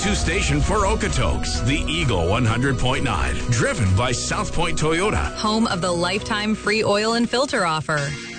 go-to station for Okotoks, the Eagle 100.9, driven by South Point Toyota. Home of the lifetime free oil and filter offer.